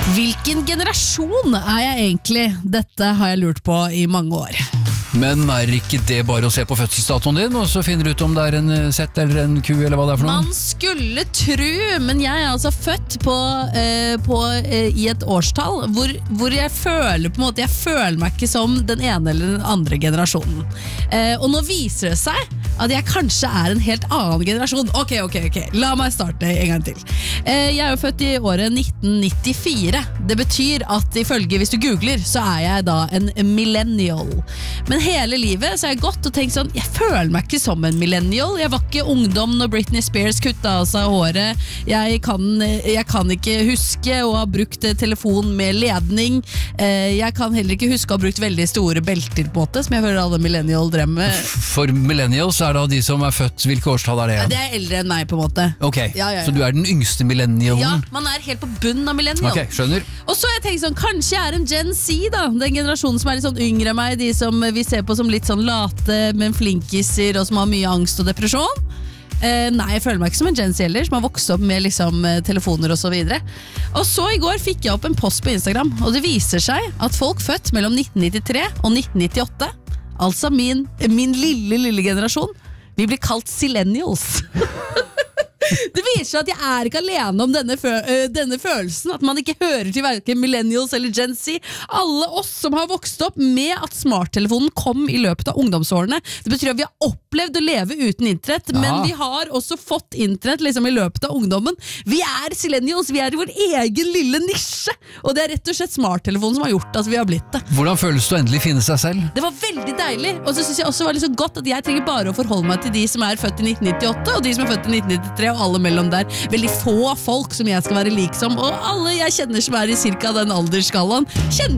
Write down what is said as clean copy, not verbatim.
Hvilken generasjon jeg egentlig? Dette har jeg lurt på i mange år. Men ikke det bare å se på fødselsdatoen din, og så finner du ut om det en sett eller en ku, eller hva det for noe? Man skulle tro, men jeg altså født i et årstall hvor jeg føler på en måte, jeg føler meg ikke som den ene eller den andre generasjonen. Og nå viser det seg at jeg kanskje en helt annen generasjon. Ok, la meg starte en gang til. Jeg jo født i året 1994. Det betyr at ifølge, hvis du googler, så jeg da en millennial. Men hele livet så har jeg gått og tenkt sånn, jeg føler meg ikke som en millennial. Jeg var ikke ungdom når Britney Spears kuttet av seg håret. Jeg kan ikke huske å ha brukt telefon med ledning. Jeg kan heller ikke huske å ha brukt veldig store belter på måte, som jeg føler alle millennial drev med. For millennials da de som født, hvilke årstall det igjen? Det eldre enn meg på en måte. Ok, ja. Så du den yngste millennialen? Ja, man helt på bunnen av millennial. Ok, skjønner. Og så har jeg tenkt sånn, kanskje jeg en Gen Z da, den generasjonen som litt sånn yngre enn meg, de som vi ser på som litt sånn late, men flinkiser, og som har mye angst og depresjon. Nei, jeg føler meg ikke som en Gen Z heller, som har vokst opp med liksom, telefoner og så videre. Og så i går fikk jeg opp en post på Instagram, og det viser seg at folk født mellom 1993 og 1998, altså min lille generasjon, vi blir kalt sillennials. Det viser seg at jeg ikke alene om denne følelsen, at man ikke hører til hverken millennials eller Gen Z. Alle oss som har vokst opp med at smarttelefonen kom i løpet av ungdomsårene. Det betyr at vi har opplevd å leve uten internett, men vi har også fått internett liksom, i løpet av ungdommen. Vi sillennials, vi i vår egen lille nisje, og det rett og slett smarttelefonen som har gjort at vi har blitt det. Hvordan føles det å endelig finne seg selv? Det var veldig deilig, og så synes jeg også det var litt så godt at jeg trenger bare å forholde meg til de som født i 1998, og de som født i 1993, og alle mellom der. Veldig få folk som jeg skal være lik som, og alle jeg kjenner som i cirka den aldersskalaen, kjenner